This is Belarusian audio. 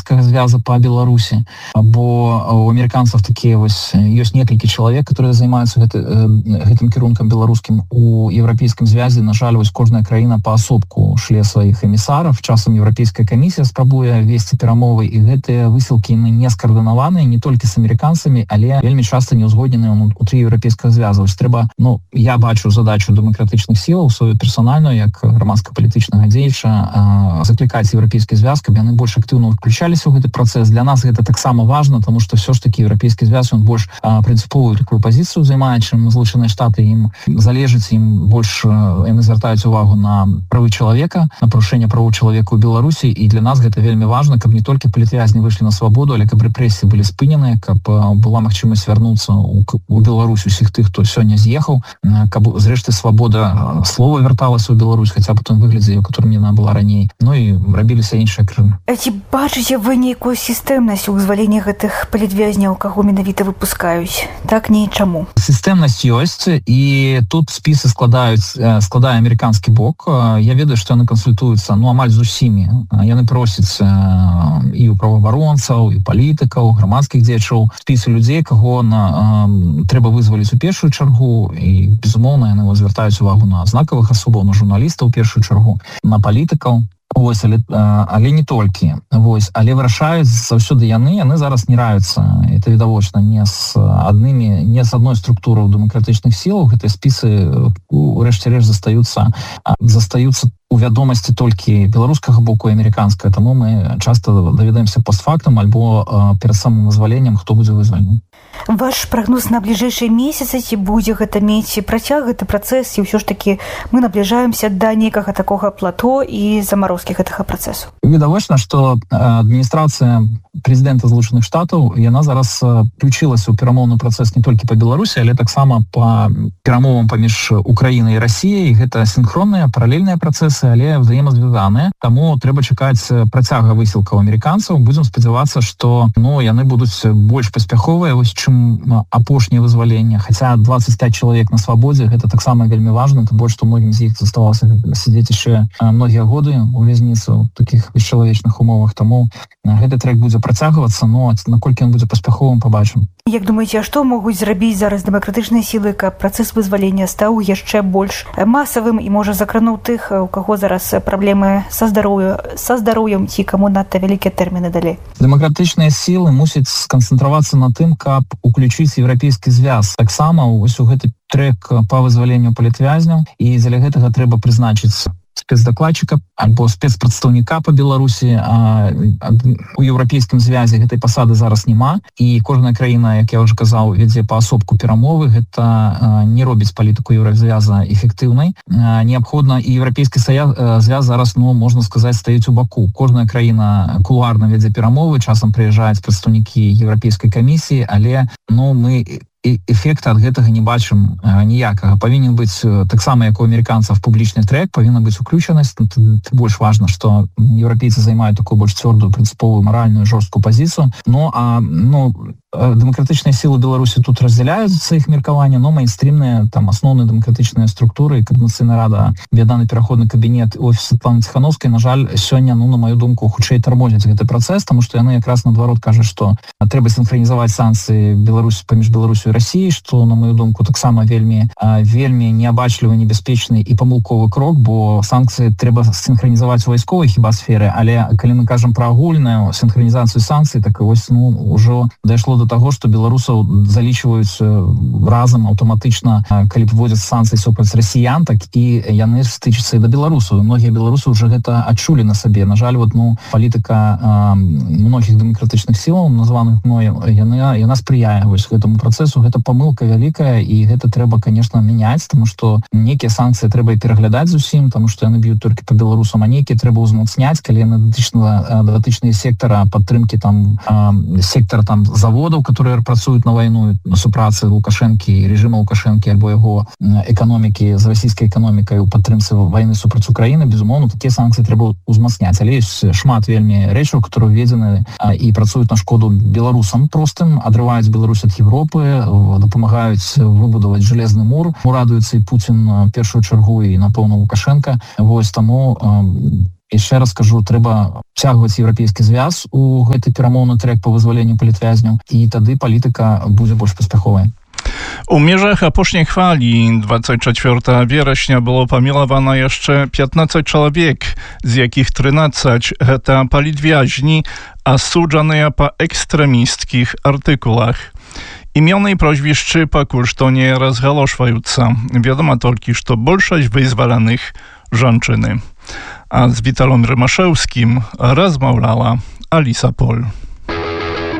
еўрапейскага звяза по Беларусі, бо у амерыканцаў такія вось ёсць некалькі чалавек, которые займаюцца гэтым кірункам беларускім. У еўрапейскім звязе, на жаль, вось кожная краіна паасобку шле сваіх эмісараў. Часам еўрапейская камісія спрабуе весці перамовы, і гэтыя высілкі не скаардынаваныя не толькі з амерыканцамі, але вельмі часта не ўзгодненыя ўнутры еўрапейскага звяза. Вось трэба, я бачу задачу дэмакратычных сілаў сваю персанальную, як грамадска-палітычнага дзеяча, заклікаць еўрапейскі звяз, каб яны больш актыўна ўключаліся ў гэты працэс. Для нас гэта таксама важна, тому што все ж таки еўрапейскі звяз ён больш прынцыповую такую пазіцыю займае, чым Злучаныя Штаты. Ім залежыць, ім больш яны звяртаюць увагу на правы чалавека, на парушэнне правоў чалавека ў Беларусі, і для нас гэта вельмі важна, каб не толькі палітвязні выйшлі на свабоду, але каб рэпрэсіі былі спыненыя, каб была магчымасць вярнуцца у Беларусь усіх тых, хто сёння з'ехаў, каб зрэшты свабода слова вярталася ў Беларусь, хаця б у том выглядзе, у которым яна была раней. І рабіліся іншыя крыжы. Ці бачыце вы нейкую сістэмнасць у вызвалення гэтых палітвязняў, каго менавіта выпускаюць? Так, не чаму. Сістэмнасць ёсць, і тут спісы складае амерыканскі бок. Я ведаю, што яны кансультуюцца амаль з усімі. Яны просяць і у праваабаронцаў, і палітыкаў, грамадскіх дзеячоў спісы людзей, каго трэба вызваліць у першую чаргу, і безумоўна яны звяртаюць увагу на знакавых асобаў, на журналістаў у першую чаргу, на палітыкаў. Але не толькі. Але вырашаюць заўсёды яны зараз не раюцца. Это відавочна не з адной структуры ў дэмакратычных сілаў. Гэтыя спісы урэшце рэшт застаюцца у вядомасці толькі беларускага боку і амерыканскага. Таму мы часта даведаемся постфактум альбо перад самым вызваленнем, хто будзе вызвалены. Ваш прагноз на бліжэйшыя месяцы, ці будзе гэта мець працяг, гэты працэс, і ўсё ж такі мы набліжаемся да нейкага такога плато і замарозкі гэтага працэсу? Відавочна, што адміністрацыя прэзідэнта Злучаных Штатаў, яна зараз включылася ў перамоўны працэс не толькі па Беларусі, але таксама па перамовам паміж Украінай і Расіяй. Гэта сінхронныя, паралельныя працэсы, але взаемазвязаныя. Таму трэба чакаць працяга высілкаў амерыканцаў. Будзем спадзявацца, што яны будуць больш паспяховыя, чым апошняе вызваленне. Хаця 25 чалавек на свабодзе, гэта таксама вельмі важна, тым больш, што многім з іх заставалася сядзець яшчэ многія годы у вязніцы ў такіх бесчалавечных умовах. Таму гэты трэк будзе працягвацца, наколькі ён будзе паспяховым, пабачым. Як думаеце, а што могуць зрабіць зараз дэмакратычныя сілы, каб працэс вызвалення стаў яшчэ больш масавым і, можа, закрануў тых, у каго зараз праблемы са здароўем, ці каму надта вялікія тэрміны далі? Дэмакратычныя сілы мусяць сканцэнтравацца на тым, каб уключыць еўрапейскі звяз. Таксама вось у гэты трэк па вызваленню палітвязняў, і дзеля гэтага трэба прызначыць спецдакладчыка альбо спецпрадстаўніка па Беларусі. У еўрапейскім звязе гэтай пасады зараз няма, і кожная краіна, як я ўжо казаў, вядзе паасобку перамовы. Гэта не робіць палітыку еўразвяза эфектыўнай. Неабходна, і еўрапейскі звяз зараз, можна сказаць, стаіць у баку. Кожная краіна кулуарна вядзе перамовы, часам прыязджаюць прадстаўнікі еўрапейскай камісіі, але мы эфекта ад гэтага не бачым ніякага. Павінен быць таксама, як у амерыканцаў, публічны трэк, павінна быць уключанасць. Больш важна, што еўрапейцы займаюць такую больш цвёрдую, прынцыповую, маральную, жорсткую пазіцыю. Дэмакратычныя сілы Беларусі тут раздзяляюцца іх меркаванне, мейнстрімныя, асноўныя дэмакратычныя структуры, Коордынацыйная рада, аб'яднаны пераходны кабінет, офіс Светланы Ціхановскай, на жаль, сёння, на маю думку, хутчэй тармозяць гэты працэс, таму што яны якраз наадварот кажуць, што трэба сінхранізаваць санкцыі паміж Беларусю і Расіяй, што, на маю думку, таксама вельмі неабачлівы, небяспечны і памылковы крок, бо санкцыі трэба сінхранізаваць у вайсковай хіба сферы, але калі мы кажам пра агульную сінхранізацыю санкцый, так вось ўжо дайшло до таго, што беларусаў залічваюць разам аўтаматычна, калі вводзяць санкцыі супраць расіян, так і яны стычацца і да беларусаў. Многія беларусы ўжо гэта адчулі на сабе. На жаль, палітыка многіх дэмакратычных сілаў, названых мною, яна спрыяе гэтаму працэсу. Гэта памылка вялікая, і гэта трэба, конечно, мяняць, тому што нейкія санкцыі трэба і пераглядаць зусім, тому што яны б'юць толькі па беларусам, а нейкія трэба ўзмацняць, калі яны датычныя сектара падтрымкі сектара заводаў, которые працуюць на вайну супрацы Лукашэнкі і рэжыма Лукашэнкі альбо яго эканомікі з расійскай эканомікай у падтрымцы вайны супраць Украіны. Безумоўна, такія санкцыі трэба ўзмацняць, але ёсць шмат вельмі рэчаў, которые введзены і працуюць на шкоду беларусам простым, адрываюць Беларусь ад Европы, дапамагаюць выбудаваць жалезны мур. Радуецца і Пуцін першую чаргу, і напэўна Лукашенко. Таму яшчэ раз кажу, трэба цягваць еўрапейскі звяз у гэты перамоўны трэк па вызваленню палітвязняў, і тады палітыка будзе больш паспяховая. U mierzach apóźniej chwali 24 września było pomilowane jeszcze 15 człowiek, z jakich 13 to politwiaźni, a sudzane po ekstremistkich artykułach. Imiona i proświszczy pakuż to nie rozgaloszwająca. Wiadomo tylko, że większość wyzwalanych żonczyny. A z Witalom Rymaszewskim rozmawiała Alisa Pol.